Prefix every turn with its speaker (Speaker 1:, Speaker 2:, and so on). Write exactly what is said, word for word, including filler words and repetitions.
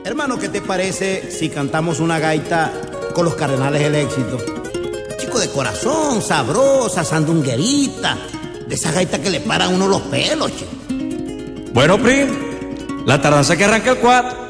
Speaker 1: Hermano, ¿qué te parece si cantamos una gaita con los Cardenales del Éxito? Chico de corazón, sabrosa, sandunguerita, de esa gaita que le paran a uno los pelos, chico.
Speaker 2: Bueno, Pri, la tardanza que arranca el cuatro.